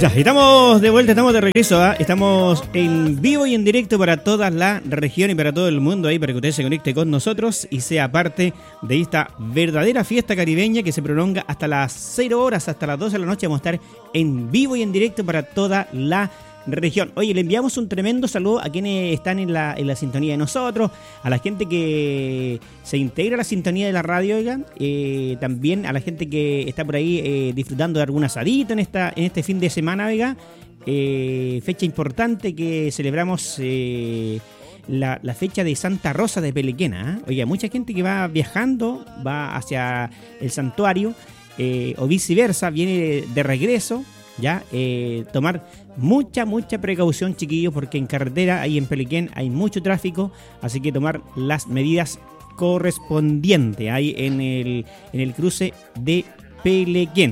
Ya, estamos de vuelta, estamos de regreso, ¿eh? Estamos en vivo y en directo para toda la región y para todo el mundo ahí, para que usted se conecte con nosotros y sea parte de esta verdadera fiesta caribeña que se prolonga hasta las 0 horas, hasta las 12 de la noche. Vamos a estar en vivo y en directo para toda la región. Oye, le enviamos un tremendo saludo a quienes están en la sintonía de nosotros, a la gente que se integra a la sintonía de la radio, oigan, también a la gente que está por ahí disfrutando de algún asadito en este fin de semana, oiga, fecha importante que celebramos la fecha de Santa Rosa de Pelequena, ¿eh? Oiga, mucha gente que va viajando, va hacia el santuario, o viceversa, viene de regreso. Ya, tomar mucha precaución, chiquillos, porque en carretera, ahí en Pelequén, hay mucho tráfico, así que tomar las medidas correspondientes ahí en el cruce de Pelequén.